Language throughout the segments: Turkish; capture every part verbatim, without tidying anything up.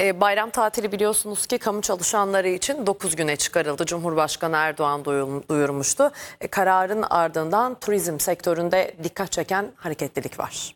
E, bayram tatili biliyorsunuz ki kamu çalışanları için dokuz güne çıkarıldı. Cumhurbaşkanı Erdoğan duyurmuştu. E, kararın ardından turizm sektöründe dikkat çeken hareketlilik var.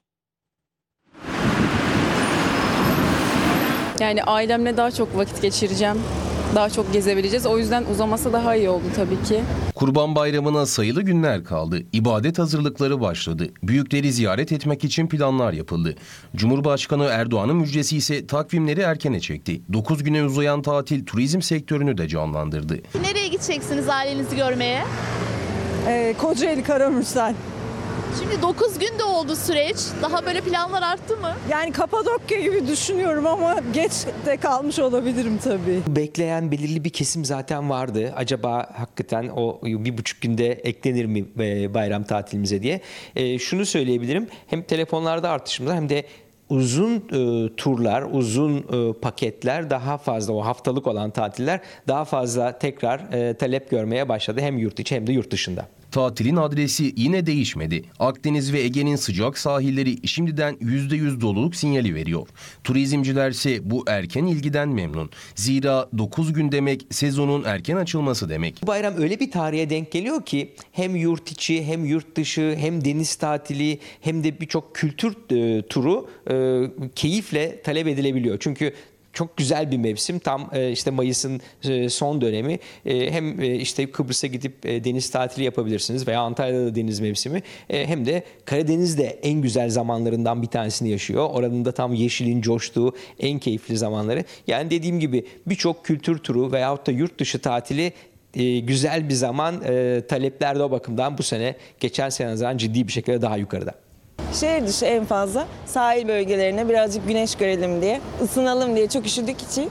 Yani ailemle daha çok vakit geçireceğim. Daha çok gezebileceğiz. O yüzden uzaması daha iyi oldu tabii ki. Kurban Bayramı'na sayılı günler kaldı. İbadet hazırlıkları başladı. Büyükleri ziyaret etmek için planlar yapıldı. Cumhurbaşkanı Erdoğan'ın müjdesi ise takvimleri erkene çekti. dokuz güne uzayan tatil turizm sektörünü de canlandırdı. Nereye gideceksiniz ailenizi görmeye? Ee, Kocaeli Karamürsel. Şimdi dokuz gün de oldu süreç. Daha böyle planlar arttı mı? Yani Kapadokya gibi düşünüyorum ama geç de kalmış olabilirim tabii. Bekleyen belirli bir kesim zaten vardı. Acaba hakikaten o bir buçuk günde eklenir mi bayram tatilimize diye. E, şunu söyleyebilirim. Hem telefonlarda artışımız hem de uzun e, turlar, uzun e, paketler daha fazla, o haftalık olan tatiller daha fazla tekrar e, talep görmeye başladı. Hem yurt içi hem de yurt dışında. Tatilin adresi yine değişmedi. Akdeniz ve Ege'nin sıcak sahilleri şimdiden yüzde yüz doluluk sinyali veriyor. Turizmciler ise bu erken ilgiden memnun. Zira dokuz gün demek sezonun erken açılması demek. Bu bayram öyle bir tarihe denk geliyor ki hem yurt içi hem yurt dışı hem deniz tatili hem de birçok kültür e, turu e, keyifle talep edilebiliyor. Çünkü çok güzel bir mevsim. Tam işte Mayıs'ın son dönemi. Hem işte Kıbrıs'a gidip deniz tatili yapabilirsiniz veya Antalya'da da deniz mevsimi. Hem de Karadeniz'de en güzel zamanlarından bir tanesini yaşıyor. Oranın da tam yeşilin coştuğu en keyifli zamanları. Yani dediğim gibi birçok kültür turu veyahut da yurt dışı tatili güzel bir zaman. Talepler de o bakımdan bu sene geçen sene nazaran ciddi bir şekilde daha yukarıda. Şehir dışı en fazla sahil bölgelerine birazcık güneş görelim diye, ısınalım diye çok üşüdük için.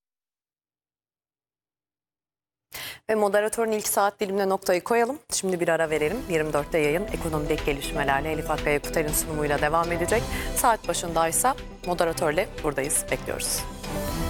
Ve moderatörün ilk saat dilimine noktayı koyalım. Şimdi bir ara verelim. yirmi dörtte yayın ekonomideki gelişmelerle Elif Akkaya Kuter'in sunumuyla devam edecek. Saat başındaysa moderatörle buradayız. Bekliyoruz.